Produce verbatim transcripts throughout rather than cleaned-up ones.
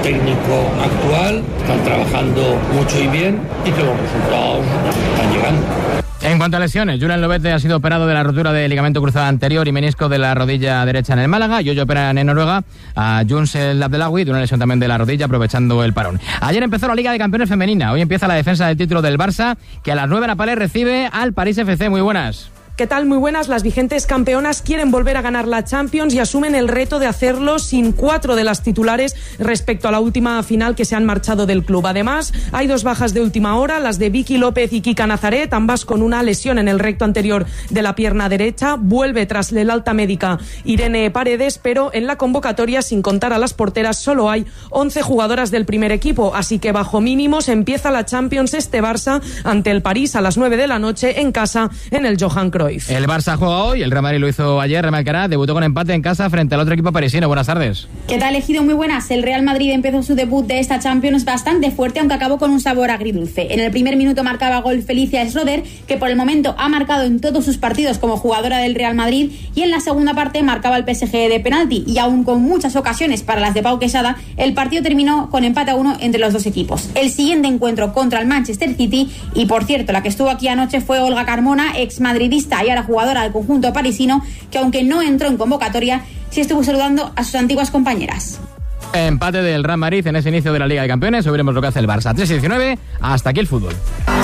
técnico actual, están trabajando mucho y bien y que los resultados están llegando. En cuanto a lesiones, Julen Lobete ha sido operado de la rotura de ligamento cruzado anterior y menisco de la rodilla derecha en el Málaga, y hoy operan en Noruega a Juns El Abdelawi de una lesión también de la rodilla, aprovechando el parón. Ayer empezó la Liga de Campeones femenina, hoy empieza la defensa del título del Barça, que a las nueve la Palais recibe al París F C. Muy buenas. ¿Qué tal? Muy buenas. Las vigentes campeonas quieren volver a ganar la Champions y asumen el reto de hacerlo sin cuatro de las titulares respecto a la última final que se han marchado del club. Además, hay dos bajas de última hora, las de Vicky López y Kika Nazaret, ambas con una lesión en el recto anterior de la pierna derecha. Vuelve tras el alta médica Irene Paredes, pero en la convocatoria, sin contar a las porteras, solo hay once jugadoras del primer equipo, así que bajo mínimos empieza la Champions este Barça ante el París a las nueve de la noche en casa en el Johan Cruyff. El Barça juega hoy, el Real Madrid lo hizo ayer, Remel Alcaraz debutó con empate en casa frente al otro equipo parisino. Buenas tardes. ¿Qué tal, Ejido? Muy buenas. El Real Madrid empezó su debut de esta Champions bastante fuerte, aunque acabó con un sabor agridulce. En el primer minuto marcaba gol Felicia Schroeder, que por el momento ha marcado en todos sus partidos como jugadora del Real Madrid, y en la segunda parte marcaba el P S G de penalti, y aún con muchas ocasiones para las de Pau Quesada, el partido terminó con empate a uno entre los dos equipos. El siguiente encuentro contra el Manchester City, y por cierto, la que estuvo aquí anoche fue Olga Carmona, ex madridista y ahora jugadora del conjunto parisino, que aunque no entró en convocatoria, sí estuvo saludando a sus antiguas compañeras. Empate del Real Madrid en ese inicio de la Liga de Campeones. Hoy veremos lo que hace el Barça. tres y diecinueve, hasta aquí el fútbol.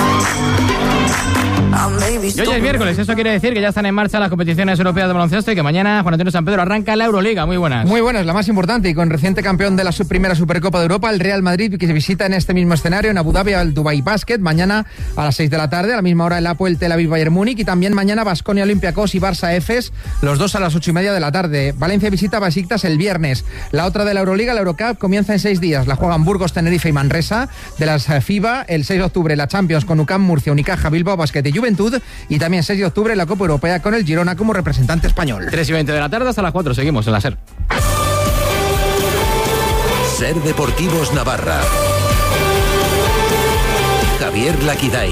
Y hoy es miércoles, eso quiere decir que ya están en marcha las competiciones europeas de baloncesto y que mañana Juan Antonio San Pedro arranca la Euroliga. Muy buenas. Muy buenas, la más importante, y con reciente campeón de la sub primera Supercopa de Europa, el Real Madrid, que se visita en este mismo escenario en Abu Dhabi al Dubai Basket, mañana a las seis de la tarde, a la misma hora el Apoel Tel Aviv Bayern Múnich, y también mañana Baskonia Olympiacos y Barça Efes, los dos a las ocho y media de la tarde. Valencia visita a Besiktas el viernes. La otra de la Euroliga, la Eurocup, comienza en seis días. La juegan Burgos, Tenerife y Manresa. De las FIBA, el seis de octubre la Champions con U C A M Murcia, Unicaja, Bilbao Basket y Juventud, y también seis de octubre la Copa Europea con el Girona como representante español. tres y veinte de la tarde hasta las cuatro, seguimos en la SER. SER Deportivos Navarra. Javier Laquidain.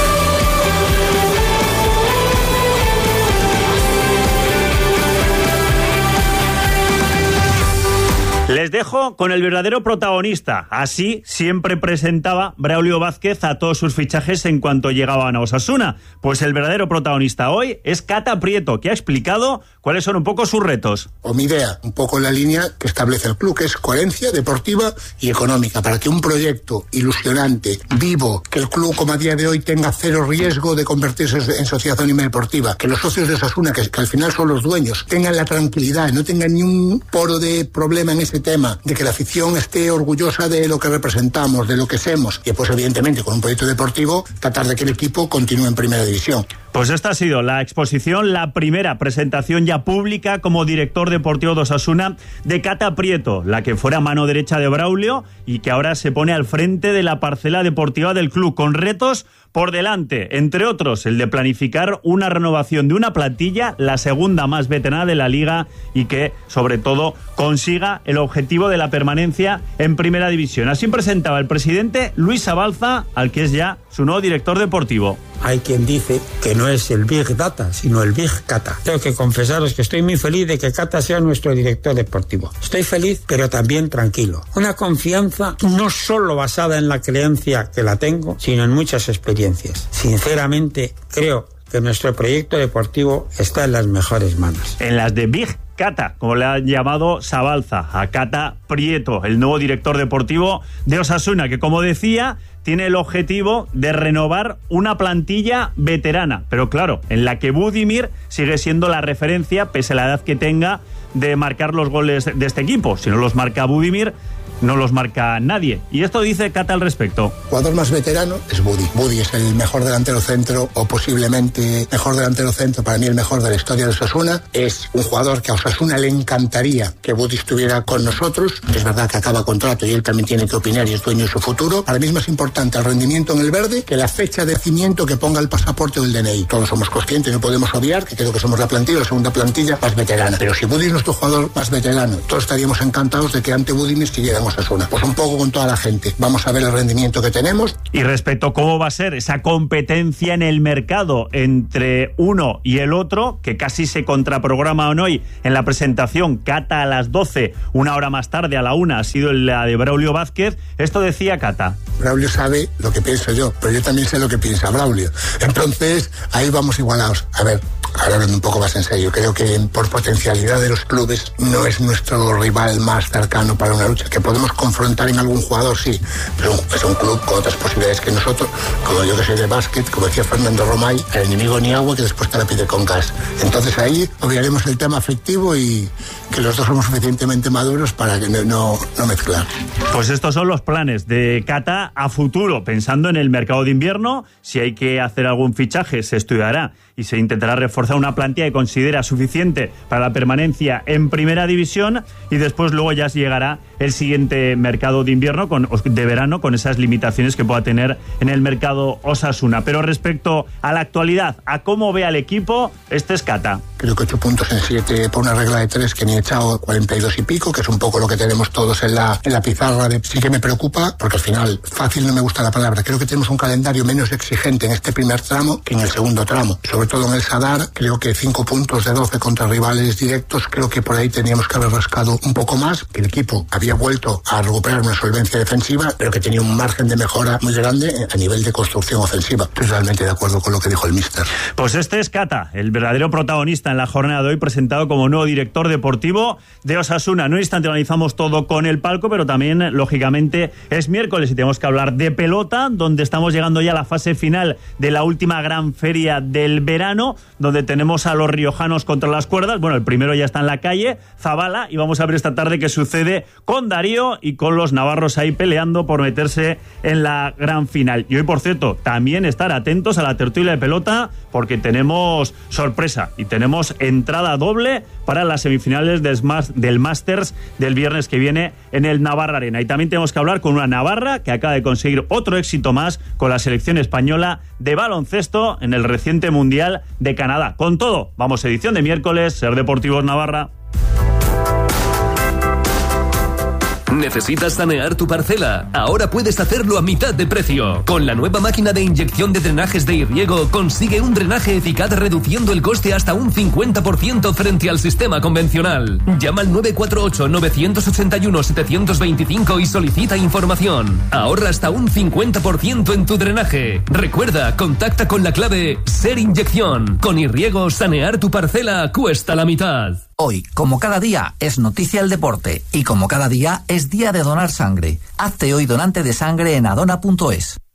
Les dejo con el verdadero protagonista. Así siempre presentaba Braulio Vázquez a todos sus fichajes en cuanto llegaban a Osasuna. Pues el verdadero protagonista hoy es Cata Prieto, que ha explicado cuáles son un poco sus retos. O mi idea, un poco la línea que establece el club, que es coherencia deportiva y económica, para que un proyecto ilusionante, vivo, que el club como a día de hoy tenga cero riesgo de convertirse en sociedad anónima deportiva, que los socios de Osasuna, que, que al final son los dueños, tengan la tranquilidad, no tengan ni un poro de problema en ese tema, de que la afición esté orgullosa de lo que representamos, de lo que somos, y pues evidentemente con un proyecto deportivo tratar de que el equipo continúe en primera división. Pues esta ha sido la exposición, la primera presentación ya pública como director deportivo de Osasuna de Cata Prieto, la que fuera mano derecha de Braulio y que ahora se pone al frente de la parcela deportiva del club, con retos por delante, entre otros el de planificar una renovación de una plantilla, la segunda más veterana de la liga, y que sobre todo consiga el objetivo de la permanencia en primera división. Así presentaba el presidente Luis Sabalza, al que es ya su nuevo director deportivo. Hay quien dice que no es el Big Data, sino el Big Cata. Tengo que confesaros que estoy muy feliz de que Cata sea nuestro director deportivo. Estoy feliz, pero también tranquilo. Una confianza no solo basada en la creencia que la tengo, sino en muchas experiencias. Sinceramente, creo que nuestro proyecto deportivo está en las mejores manos. En las de Big Cata, como le ha llamado Sabalza, a Cata Prieto, el nuevo director deportivo de Osasuna, que, como decía, tiene el objetivo de renovar una plantilla veterana, pero claro, en la que Budimir sigue siendo la referencia, pese a la edad que tenga, de marcar los goles de este equipo. Si no los marca Budimir, no los marca nadie. Y esto dice Cata al respecto. El jugador más veterano es Budi. Budi es el mejor delantero centro, o posiblemente mejor delantero centro, para mí el mejor de la historia de Osasuna. Es un jugador que a Osasuna le encantaría que Budi estuviera con nosotros. Es verdad que acaba contrato y él también tiene que opinar y es dueño de su futuro. Para mí es más importante el rendimiento en el verde que la fecha de nacimiento que ponga el pasaporte o el D N I. Todos somos conscientes, no podemos obviar que creo que somos la plantilla, la segunda plantilla más veterana. Pero si Budi es nuestro jugador más veterano, todos estaríamos encantados de que ante Budimir siguieran con Osasuna. Pues un poco con toda la gente. Vamos a ver el rendimiento que tenemos. Y respecto a cómo va a ser esa competencia en el mercado entre uno y el otro, que casi se contraprograman hoy en la presentación, Cata a las doce, una hora más tarde, a la una, ha sido la de Braulio Vázquez. Esto decía Cata. Braulio sabe lo que pienso yo, pero yo también sé lo que piensa Braulio. Entonces, ahí vamos igualados. A ver, ahora hablando un poco más en serio, creo que por potencialidad de los clubes no es nuestro rival más cercano para una lucha. Que podemos confrontar en algún jugador, sí, pero es un club con otras posibilidades que nosotros, como yo que soy de básquet, como decía Fernando Romay, el enemigo ni agua que después te la pide con gas. Entonces ahí obviaremos el tema afectivo y que los dos somos suficientemente maduros para que no, no, no mezclar. Pues estos son los planes de Cata a futuro, pensando en el mercado de invierno. Si hay que hacer algún fichaje, se estudiará y se intentará reforzar una plantilla que considera suficiente para la permanencia en primera división, y después luego ya llegará el siguiente mercado de invierno, con, de verano, con esas limitaciones que pueda tener en el mercado Osasuna. Pero respecto a la actualidad, a cómo ve al equipo, este es Cata. Creo que ocho puntos en siete por una regla de tres que ni he echado cuarenta y dos y pico, que es un poco lo que tenemos todos en la, en la pizarra. De, sí que me preocupa, porque al final, fácil no me gusta la palabra, creo que tenemos un calendario menos exigente en este primer tramo que en el segundo tramo. Sobre todo en el Sadar, creo que cinco puntos de doce contra rivales directos, creo que por ahí teníamos que haber rascado un poco más, que el equipo había vuelto a recuperar una solvencia defensiva, pero que tenía un margen de mejora muy grande a nivel de construcción ofensiva. Estoy realmente de acuerdo con lo que dijo el míster. Pues este es Cata, el verdadero protagonista en la jornada de hoy, presentado como nuevo director deportivo de Osasuna. En un instante analizamos todo con el palco, pero también, lógicamente, es miércoles y tenemos que hablar de pelota, donde estamos llegando ya a la fase final de la última gran feria del verano, donde tenemos a los riojanos contra las cuerdas. Bueno, el primero ya está en la calle, Zabala, y vamos a ver esta tarde qué sucede con Darío y con los navarros ahí peleando por meterse en la gran final. Y hoy, por cierto, también estar atentos a la tertulia de pelota, porque tenemos sorpresa y tenemos entrada doble para las semifinales del Masters del viernes que viene en el Navarra Arena. Y también tenemos que hablar con una navarra que acaba de conseguir otro éxito más con la selección española de baloncesto en el reciente Mundial de Canadá. Con todo, vamos, edición de miércoles, Ser Deportivos Navarra. ¿Necesitas sanear tu parcela? Ahora puedes hacerlo a mitad de precio. Con la nueva máquina de inyección de drenajes de Irriego, consigue un drenaje eficaz reduciendo el coste hasta un cincuenta por ciento frente al sistema convencional. Llama al nueve cuatro ocho, nueve ocho uno, siete dos cinco y solicita información. Ahorra hasta un cincuenta por ciento en tu drenaje. Recuerda, contacta con la clave Ser Inyección. Con Irriego, sanear tu parcela cuesta la mitad. Hoy, como cada día, es noticia el deporte y como cada día es día de donar sangre. Hazte hoy donante de sangre en adona punto es.